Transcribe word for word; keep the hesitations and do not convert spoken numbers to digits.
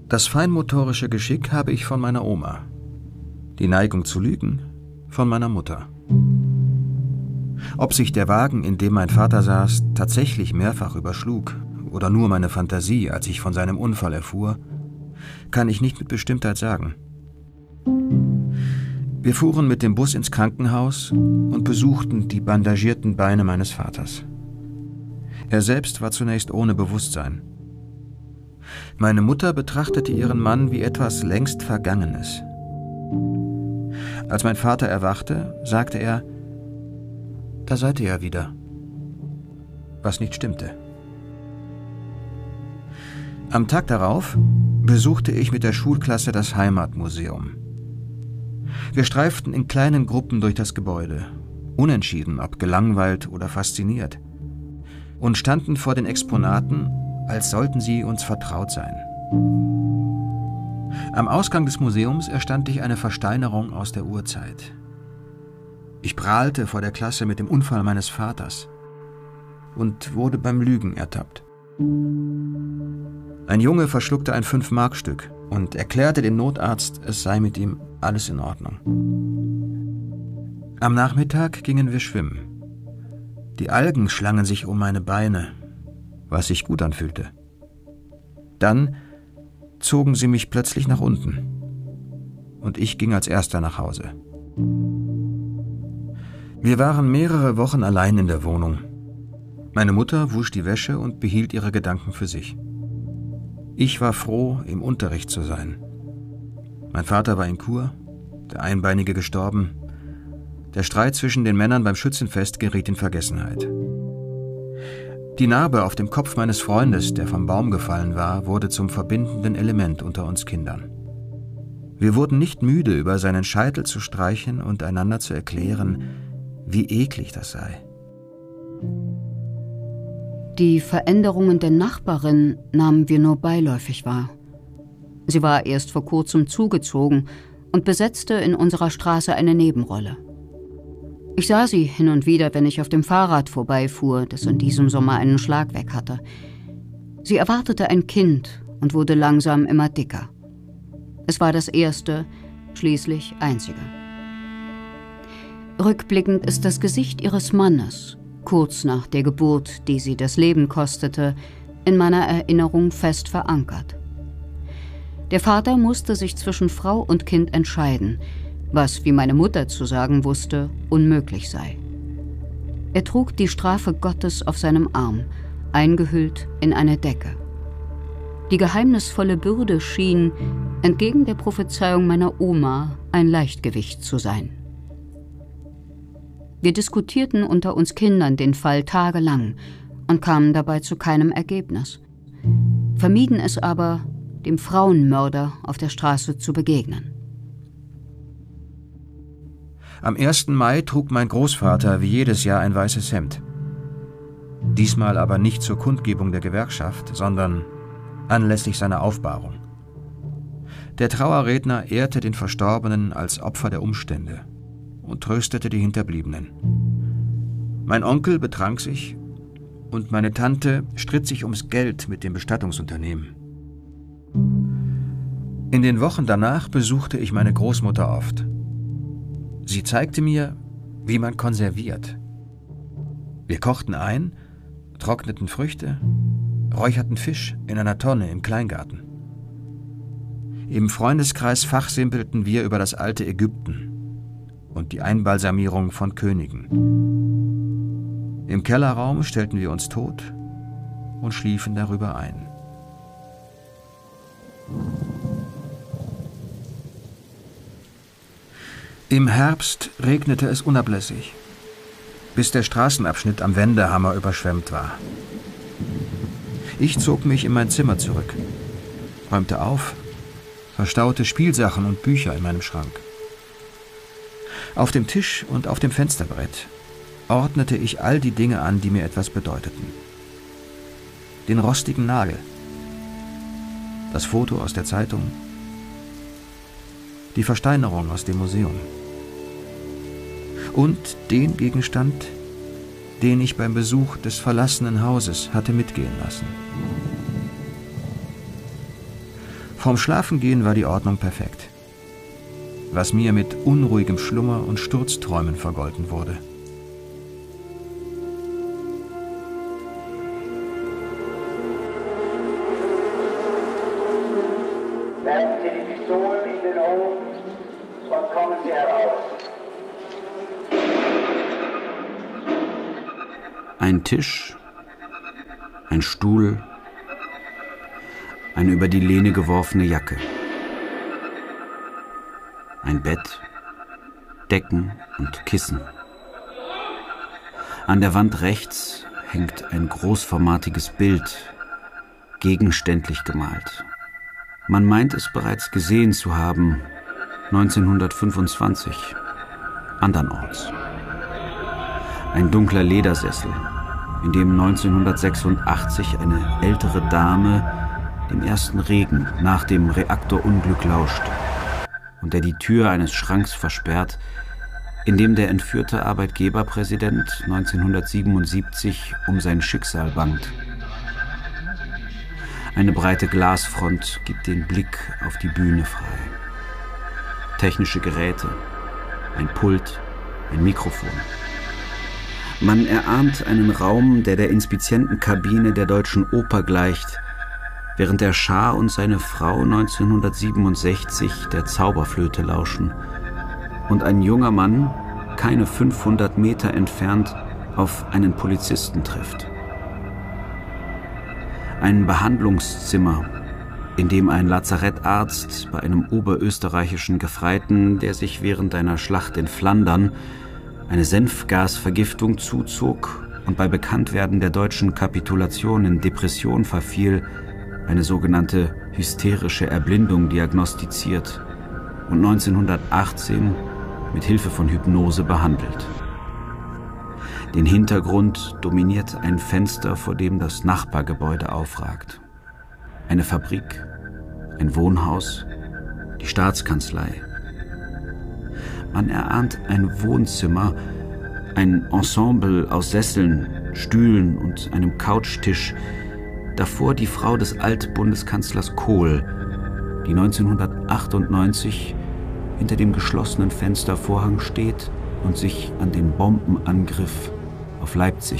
Das feinmotorische Geschick habe ich von meiner Oma. Die Neigung zu lügen von meiner Mutter. Ob sich der Wagen, in dem mein Vater saß, tatsächlich mehrfach überschlug oder nur meine Fantasie, als ich von seinem Unfall erfuhr, kann ich nicht mit Bestimmtheit sagen. Wir fuhren mit dem Bus ins Krankenhaus und besuchten die bandagierten Beine meines Vaters. Er selbst war zunächst ohne Bewusstsein. Meine Mutter betrachtete ihren Mann wie etwas längst Vergangenes. Als mein Vater erwachte, sagte er: »Da seid ihr ja wieder«, was nicht stimmte. Am Tag darauf besuchte ich mit der Schulklasse das Heimatmuseum. Wir streiften in kleinen Gruppen durch das Gebäude, unentschieden, ob gelangweilt oder fasziniert, und standen vor den Exponaten, als sollten sie uns vertraut sein. Am Ausgang des Museums erstand ich eine Versteinerung aus der Urzeit. Ich prahlte vor der Klasse mit dem Unfall meines Vaters und wurde beim Lügen ertappt. Ein Junge verschluckte ein Fünf-Mark-Stück und erklärte dem Notarzt, es sei mit ihm alles in Ordnung. Am Nachmittag gingen wir schwimmen. Die Algen schlangen sich um meine Beine, was sich gut anfühlte. Dann zogen sie mich plötzlich nach unten und ich ging als Erster nach Hause. Wir waren mehrere Wochen allein in der Wohnung. Meine Mutter wusch die Wäsche und behielt ihre Gedanken für sich. Ich war froh, im Unterricht zu sein. Mein Vater war in Kur, der Einbeinige gestorben. Der Streit zwischen den Männern beim Schützenfest geriet in Vergessenheit. Die Narbe auf dem Kopf meines Freundes, der vom Baum gefallen war, wurde zum verbindenden Element unter uns Kindern. Wir wurden nicht müde, über seinen Scheitel zu streichen und einander zu erklären, wie eklig das sei. Die Veränderungen der Nachbarin nahmen wir nur beiläufig wahr. Sie war erst vor kurzem zugezogen und besetzte in unserer Straße eine Nebenrolle. Ich sah sie hin und wieder, wenn ich auf dem Fahrrad vorbeifuhr, das in diesem Sommer einen Schlag weg hatte. Sie erwartete ein Kind und wurde langsam immer dicker. Es war das erste, schließlich einzige. Rückblickend ist das Gesicht ihres Mannes, kurz nach der Geburt, die sie das Leben kostete, in meiner Erinnerung fest verankert. Der Vater musste sich zwischen Frau und Kind entscheiden, was, wie meine Mutter zu sagen wusste, unmöglich sei. Er trug die Strafe Gottes auf seinem Arm, eingehüllt in eine Decke. Die geheimnisvolle Bürde schien, entgegen der Prophezeiung meiner Oma, ein Leichtgewicht zu sein. Wir diskutierten unter uns Kindern den Fall tagelang und kamen dabei zu keinem Ergebnis, vermieden es aber, dem Frauenmörder auf der Straße zu begegnen. Am ersten Mai trug mein Großvater wie jedes Jahr ein weißes Hemd. Diesmal aber nicht zur Kundgebung der Gewerkschaft, sondern anlässlich seiner Aufbahrung. Der Trauerredner ehrte den Verstorbenen als Opfer der Umstände und tröstete die Hinterbliebenen. Mein Onkel betrank sich und meine Tante stritt sich ums Geld mit dem Bestattungsunternehmen. In den Wochen danach besuchte ich meine Großmutter oft. Sie zeigte mir, wie man konserviert. Wir kochten ein, trockneten Früchte, räucherten Fisch in einer Tonne im Kleingarten. Im Freundeskreis fachsimpelten wir über das alte Ägypten und die Einbalsamierung von Königen. Im Kellerraum stellten wir uns tot und schliefen darüber ein. Im Herbst regnete es unablässig, bis der Straßenabschnitt am Wendehammer überschwemmt war. Ich zog mich in mein Zimmer zurück, räumte auf, verstaute Spielsachen und Bücher in meinem Schrank. Auf dem Tisch und auf dem Fensterbrett ordnete ich all die Dinge an, die mir etwas bedeuteten. Den rostigen Nagel, das Foto aus der Zeitung, die Versteinerung aus dem Museum und den Gegenstand, den ich beim Besuch des verlassenen Hauses hatte mitgehen lassen. Vorm Schlafengehen war die Ordnung perfekt, was mir mit unruhigem Schlummer und Sturzträumen vergolten wurde. Werfen Sie die Pistolen in den Ofen und kommen Sie heraus. Ein Tisch, ein Stuhl, eine über die Lehne geworfene Jacke, ein Bett, Decken und Kissen. An der Wand rechts hängt ein großformatiges Bild, gegenständlich gemalt. Man meint es bereits gesehen zu haben, neunzehnhundertfünfundzwanzig, andernorts. Ein dunkler Ledersessel, in dem neunzehnhundertsechsundachtzig eine ältere Dame dem ersten Regen nach dem Reaktorunglück lauscht und der die Tür eines Schranks versperrt, in dem der entführte Arbeitgeberpräsident neunzehnhundertsiebenundsiebzig um sein Schicksal bangt. Eine breite Glasfront gibt den Blick auf die Bühne frei. Technische Geräte, ein Pult, ein Mikrofon. Man erahnt einen Raum, der der Inspizientenkabine der Deutschen Oper gleicht, während der Schah und seine Frau neunzehnhundertsiebenundsechzig der Zauberflöte lauschen und ein junger Mann, keine fünfhundert Meter entfernt, auf einen Polizisten trifft. Ein Behandlungszimmer, in dem ein Lazarettarzt bei einem oberösterreichischen Gefreiten, der sich während einer Schlacht in Flandern eine Senfgasvergiftung zuzog und bei Bekanntwerden der deutschen Kapitulation in Depression verfiel, eine sogenannte hysterische Erblindung diagnostiziert und neunzehnhundertachtzehn mit Hilfe von Hypnose behandelt. Den Hintergrund dominiert ein Fenster, vor dem das Nachbargebäude aufragt. Eine Fabrik, ein Wohnhaus, die Staatskanzlei. Man erahnt ein Wohnzimmer, ein Ensemble aus Sesseln, Stühlen und einem Couchtisch, davor die Frau des Altbundeskanzlers Kohl, die neunzehnhundertachtundneunzig hinter dem geschlossenen Fenstervorhang steht und sich an den Bombenangriff auf Leipzig